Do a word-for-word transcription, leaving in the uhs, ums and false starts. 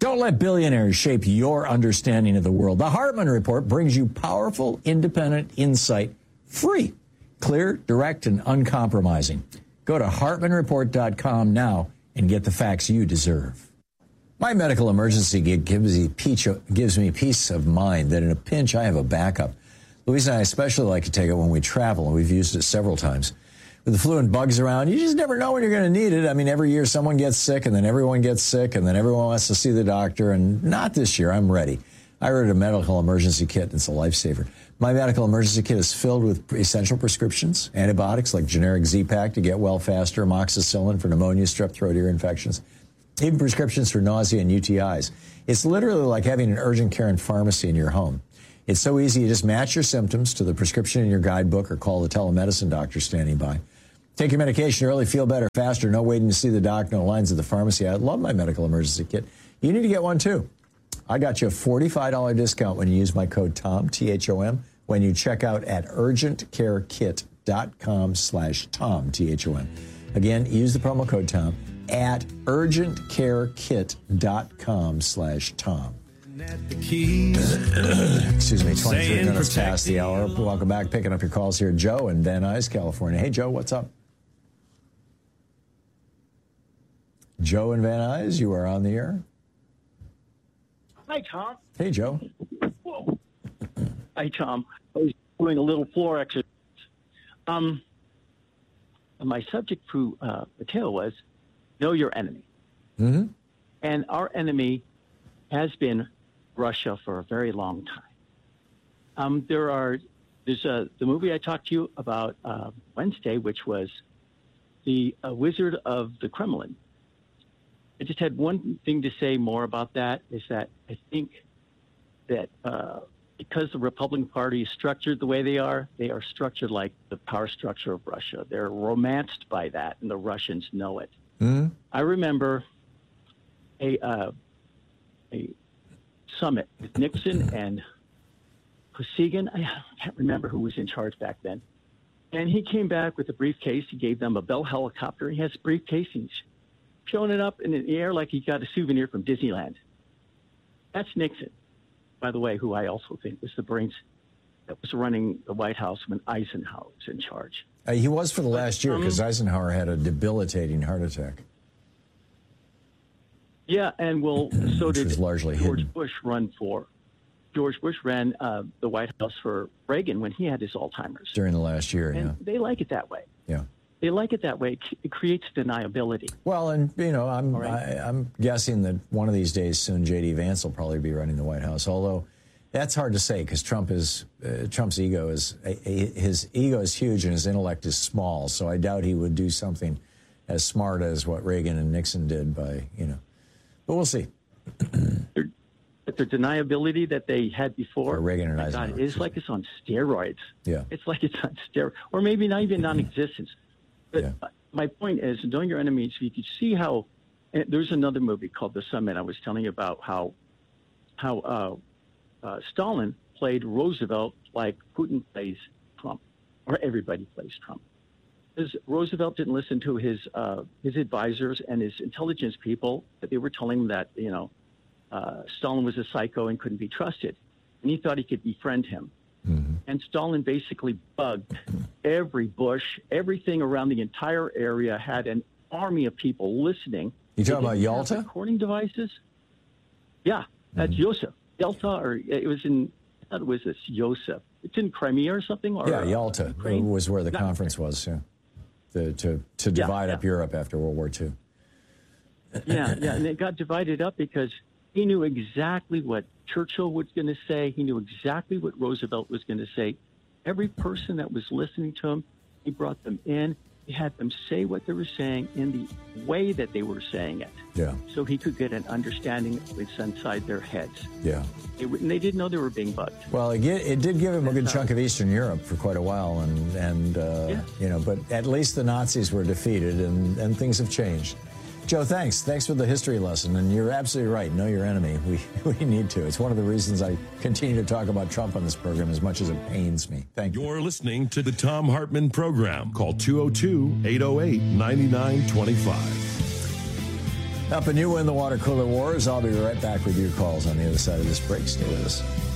Don't let billionaires shape your understanding of the world. The Hartman Report brings you powerful, independent insight, free, clear, direct, and uncompromising. Go to hartman report dot com now and get the facts you deserve. My medical emergency gig gives me peace, gives me peace of mind that in a pinch I have a backup. Louise and I especially like to take it when we travel, and we've used it several times. With the flu and bugs around, you just never know when you're going to need it. I mean, every year someone gets sick, and then everyone gets sick, and then everyone wants to see the doctor, and not this year. I'm ready. I ordered a medical emergency kit, and it's a lifesaver. My medical emergency kit is filled with essential prescriptions, antibiotics like generic Z-Pak to get well faster, amoxicillin for pneumonia, strep throat, ear infections, even prescriptions for nausea and U T Is. It's literally like having an urgent care and pharmacy in your home. It's so easy. You just match your symptoms to the prescription in your guidebook or call the telemedicine doctor standing by. Take your medication early, feel better faster, no waiting to see the doc, no lines at the pharmacy. I love my medical emergency kit. You need to get one too. I got you a forty-five dollars discount when you use my code TOM, T H O M, when you check out at urgentcarekit.com slash Tom, T H O M. Again, use the promo code TOM at urgentcarekit.com slash Tom. Excuse me, twenty-three minutes past the hour. Welcome back. Picking up your calls here. Joe in Van Nuys, California. Hey, Joe, what's up? Joe in Van Nuys, you are on the air. Hi, Tom. Hey, Joe. Whoa. Hi, Tom. I was doing a little floor exercise. Um, my subject for uh, Mateo was know your enemy. Mm-hmm. And our enemy has been Russia for a very long time. Um, there are, there's a, the movie I talked to you about uh, Wednesday, which was The uh, Wizard of the Kremlin. I just had one thing to say more about that, is that I think that uh, because the Republican Party is structured the way they are, they are structured like the power structure of Russia. They're romanced by that, and the Russians know it. Mm-hmm. I remember a uh, a summit with Nixon and Kosygin. I can't remember who was in charge back then. And he came back with a briefcase. He gave them a Bell helicopter. He has a briefcase. He's showing it up in the air like he got a souvenir from Disneyland. That's Nixon, by the way, who I also think was the brains that was running the White House when Eisenhower was in charge. Uh, he was for the last year because um, Eisenhower had a debilitating heart attack. Yeah, and well, so Which did was largely George hidden. Bush run for. George Bush ran uh, the White House for Reagan when he had his Alzheimer's. During the last year, and yeah. They like it that way. Yeah. They like it that way. It creates deniability. Well, and, you know, I'm right. I, I'm guessing that one of these days soon J D. Vance will probably be running the White House, although that's hard to say because Trump is, uh, Trump's ego is, uh, his ego is huge and his intellect is small, so I doubt he would do something as smart as what Reagan and Nixon did by, you know, but we'll see. But the deniability that they had before, For Reagan and my Eisenhower. God, it's like it's on steroids. Yeah. It's like it's on steroids, or maybe not even non-existence. But Yeah. my point is, knowing your enemies, you can see how. And there's another movie called The Summit. I was telling you about how how uh, uh, Stalin played Roosevelt like Putin plays Trump, or everybody plays Trump. Because Roosevelt didn't listen to his uh, his advisors and his intelligence people. That they were telling him that you know uh, Stalin was a psycho and couldn't be trusted, and he thought he could befriend him. Mm-hmm. And Stalin basically bugged every bush, everything around the entire area had an army of people listening. You talking about They didn't have Yalta? recording devices? Yeah, that's Mm-hmm. Yosef. Yalta, or it was in, I thought it was this Yosef. It's in Crimea or something? Or, Yeah, uh, Yalta Ukraine? was where the Not- conference was, yeah. The, to to Yeah, divide up yeah. Europe after World War Two. Yeah, yeah, and it got divided up because he knew exactly what Churchill was going to say. He knew exactly what Roosevelt was going to say. Every person that was listening to him, he brought them in. He had them say what they were saying in the way that they were saying it, Yeah, so he could get an understanding of what's inside their heads. yeah. They, were- and they didn't know they were being bugged. Well, it, get, it did give him a good That's chunk of Eastern Europe for quite a while, and and uh, Yeah. you know, but at least the Nazis were defeated, and, and things have changed. Joe, thanks. Thanks for the history lesson, and you're absolutely right. Know your enemy. We we need to. It's one of the reasons I continue to talk about Trump on this program as much as it pains me. Thank you. You're listening to the Tom Hartman Program. Call two oh two, eight oh eight, nine nine two five. Up and you win the water cooler wars. I'll be right back with your calls on the other side of this break. Stay with us.